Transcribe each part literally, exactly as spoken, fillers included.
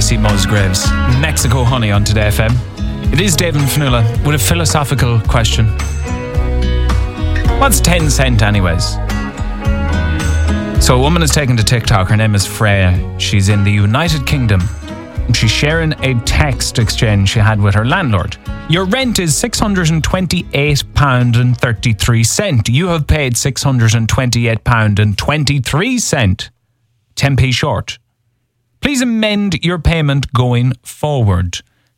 Tracy Musgraves. Mexico Honey on Today F M. It is Dave and Fionnuala with a philosophical question. What's ten cent anyways? So a woman is taken to TikTok. Her name is Freya. She's in the United Kingdom. And she's sharing a text exchange she had with her landlord. Your rent is six hundred twenty-eight pounds thirty-three. You have paid six hundred twenty-eight pounds twenty-three. ten p short. Please amend your payment going forward.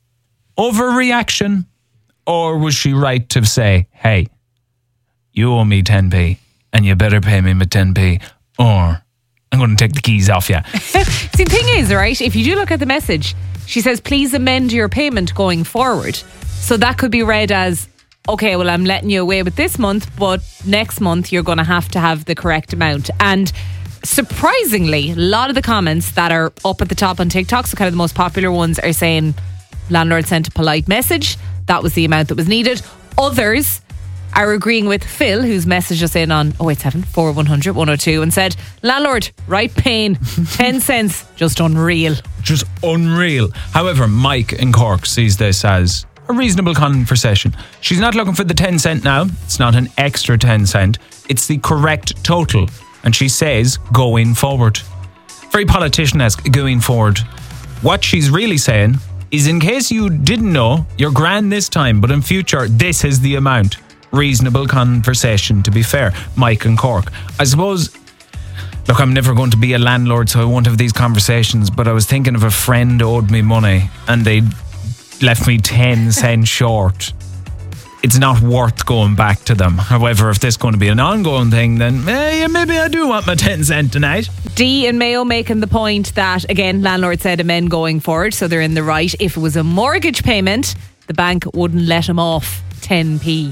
Overreaction? Or was she right to say, hey, you owe me ten p and you better pay me my ten p or I'm going to take the keys off you. See, the thing is, right, if you do look at the message, she says, please amend your payment going forward. So that could be read as, okay, well, I'm letting you away with this month, but next month you're going to have to have the correct amount. And surprisingly, a lot of the comments that are up at the top on TikTok, so kind of the most popular ones, are saying landlord sent a polite message. That was the amount that was needed. Others are agreeing with Phil, who's messaged us in on oh eight seven, four one zero zero, one oh two and said, landlord, right pain, ten cents, just unreal. Just unreal. However, Mike in Cork sees this as a reasonable conversation. She's not looking for the ten cent now. It's not an extra ten cent. It's the correct total. And she says, going forward. Very politician-esque, going forward. What she's really saying is, in case you didn't know, you're grand this time, but in future, this is the amount. Reasonable conversation, to be fair. Mike and Cork. I suppose, look, I'm never going to be a landlord, so I won't have these conversations, but I was thinking of a friend owed me money and they left me ten cents short. It's not worth going back to them. However, if this is going to be an ongoing thing, then eh, yeah, maybe I do want my ten cent tonight. Dee and Mayo making the point that, again, landlord said amend going forward, so they're in the right. If it was a mortgage payment, the bank wouldn't let him off ten p.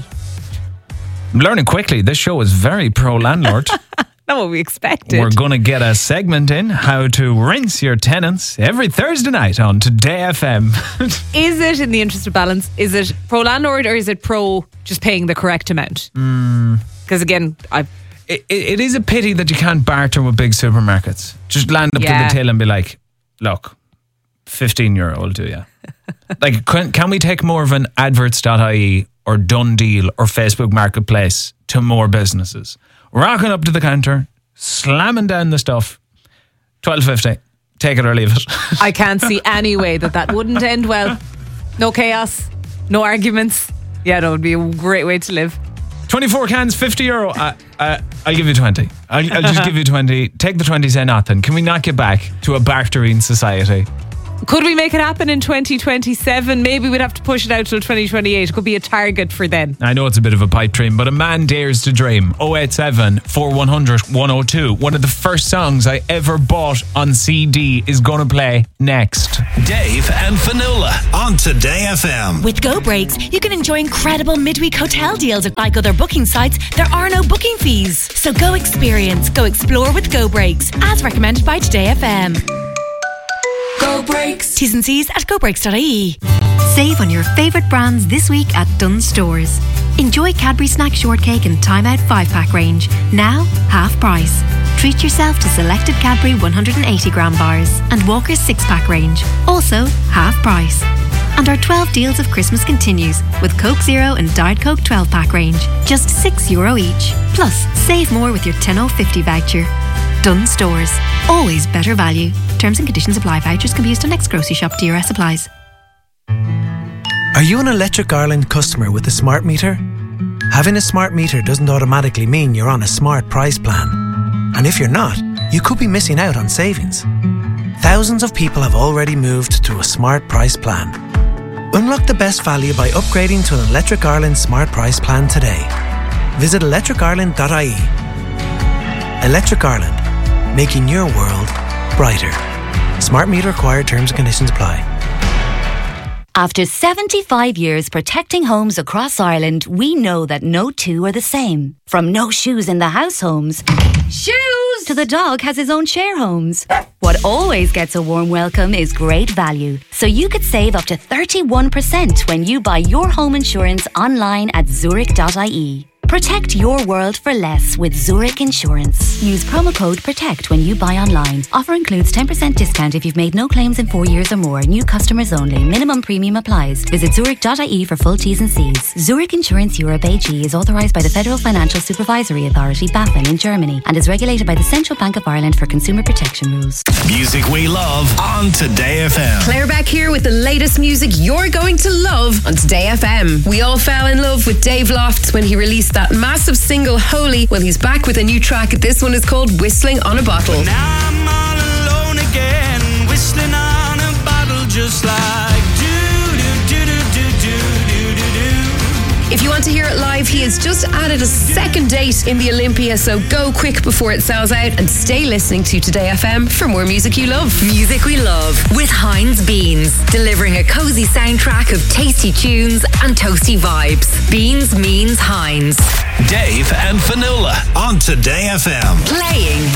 I'm learning quickly. This show is very pro-landlord. Not what we expected. We're going to get a segment in, how to rinse your tenants, every Thursday night on Today F M. Is it, in the interest of balance, is it pro-landlord or is it pro just paying the correct amount? Because mm. again, I... It, it is a pity that you can't barter with big supermarkets. Just land up yeah. to the till and be like, look, fifteen euro will do you. Like, can, can we take more of an adverts dot I E or Done Deal or Facebook Marketplace to more businesses? Rocking up to the counter, slamming down the stuff. twelve fifty. Take it or leave it. I can't see any way that that wouldn't end well. No chaos, no arguments. Yeah, that would be a great way to live. twenty-four cans, fifty euro. Uh, uh, I'll give you twenty. I'll, I'll just give you twenty. Take the twenty, say nothing. Can we not get back to a bartering society? Could we make it happen in twenty twenty-seven? Maybe we'd have to push it out till twenty twenty-eight. It could be a target for then. I know it's a bit of a pipe dream, but a man dares to dream. oh eight seven, four one zero zero, one oh two. One of the first songs I ever bought on C D is going to play next. Dave and Fionnuala on Today F M. With Go Breaks, you can enjoy incredible midweek hotel deals. Like other booking sites, there are no booking fees. So go experience, go explore with Go Breaks, as recommended by Today F M. Go Breaks. T's and C's at go breaks dot I E. Save on your favourite brands this week at Dunnes Stores. Enjoy Cadbury Snack Shortcake and Time Out five pack range. Now, half price. Treat yourself to selected Cadbury one hundred eighty gram bars and Walker's six pack range. Also, half price. And our twelve deals of Christmas continues with Coke Zero and Diet Coke twelve pack range. Just six euro each. Plus, save more with your ten oh fifty voucher. Dunnes Stores. Always better value. Terms and conditions apply. Vouchers can be used on next grocery shop. D R S applies. Are you an Electric Ireland customer with a smart meter? Having a smart meter doesn't automatically mean you're on a smart price plan. And if you're not, you could be missing out on savings. Thousands of people have already moved to a smart price plan. Unlock the best value by upgrading to an Electric Ireland smart price plan today. Visit electric ireland dot I E. Electric Ireland, making your world brighter. Smart meter required. Terms and conditions apply. After seventy-five years protecting homes across Ireland, we know that no two are the same. From no shoes in the house homes, shoes, to the dog has his own share homes. What always gets a warm welcome is great value. So you could save up to thirty-one percent when you buy your home insurance online at zurich dot I E. Protect your world for less with Zurich Insurance. Use promo code PROTECT when you buy online. Offer includes ten percent discount if you've made no claims in four years or more. New customers only. Minimum premium applies. Visit zurich dot I E for full T's and C's. Zurich Insurance Europe A G is authorised by the Federal Financial Supervisory Authority, BaFin, in Germany and is regulated by the Central Bank of Ireland for consumer protection rules. Music we love on Today F M. Claire back here with the latest music you're going to love on Today F M. We all fell in love with Dave Lofts when he released that massive single Holy. Well, he's back with a new track. This one is called Whistling on a Bottle. Now I'm all alone again, whistling on a bottle, just like do do do do do do do do do. If you want to hear it live, he has just added a second date in the Olympia, so go quick before it sells out and stay listening to Today F M for more music you love. Music we love with Heinz Beans, delivering a cozy soundtrack of tasty tunes and toasty vibes. Beans means Heinz. Dave and Fionnuala on Today F M. Playing